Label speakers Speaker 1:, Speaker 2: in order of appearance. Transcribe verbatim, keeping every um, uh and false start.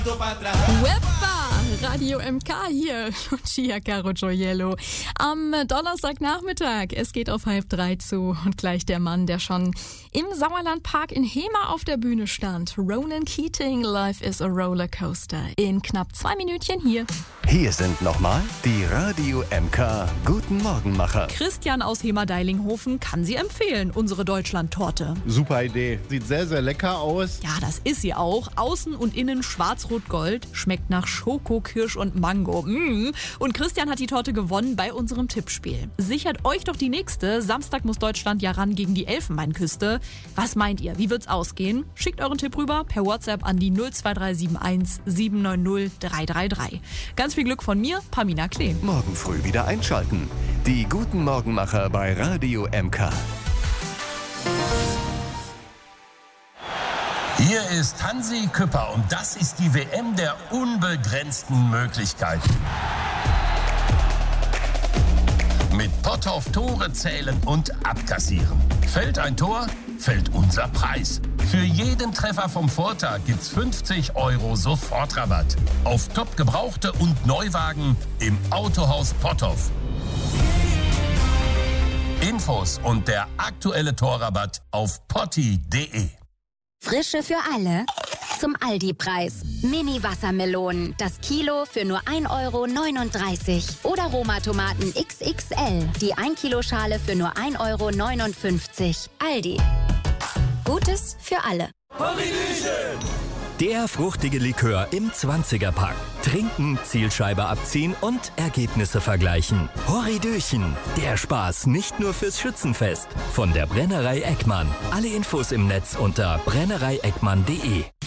Speaker 1: Webba, Radio M K hier, Lucia Caro Gioiello. Am Donnerstagnachmittag, es geht auf halb drei zu und gleich der Mann, der schon im Sauerlandpark in Hema auf der Bühne stand. Ronan Keating, Life is a Rollercoaster. In knapp zwei Minütchen hier.
Speaker 2: Hier sind nochmal die Radio M K Guten Morgenmacher.
Speaker 3: Christian aus Hema-Deilinghofen kann sie empfehlen, unsere Deutschland-Torte.
Speaker 4: Super Idee. Sieht sehr, sehr lecker aus.
Speaker 3: Ja, das ist sie auch. Außen und innen schwarz-rot-gold. Schmeckt nach Schoko, Kirsch und Mango. Mmh. Und Christian hat die Torte gewonnen bei unserem Tippspiel. Sichert euch doch die nächste. Samstag muss Deutschland ja ran gegen die Elfenbeinküste. Was meint ihr? Wie wird's ausgehen? Schickt euren Tipp rüber per WhatsApp an die null zwei drei sieben eins sieben neun null drei drei drei. Ganz viel Glück von mir, Pamina Klee.
Speaker 2: Morgen früh wieder einschalten. Die Guten Morgenmacher bei Radio M K.
Speaker 5: Hier ist Hansi Küpper und das ist die W M der unbegrenzten Möglichkeiten. Mit Potthoff Tore zählen und abkassieren. Fällt ein Tor, fällt unser Preis. Für jeden Treffer vom Vortag gibt's fünfzig Euro Sofortrabatt. Auf top gebrauchte und Neuwagen im Autohaus Potthoff. Infos und der aktuelle Torrabatt auf potti punkt de.
Speaker 6: Frische für alle zum Aldi-Preis. Mini-Wassermelonen, das Kilo für nur ein Euro neununddreißig. Oder Roma-Tomaten X X L, die ein Kilo Schale für nur ein Euro neunundfünfzig. Aldi. Gutes für alle.
Speaker 2: Der fruchtige Likör im zwanziger-Pack. Trinken, Zielscheibe abziehen und Ergebnisse vergleichen. Horridöchen, der Spaß nicht nur fürs Schützenfest. Von der Brennerei Eckmann. Alle Infos im Netz unter brennerei eckmann punkt de.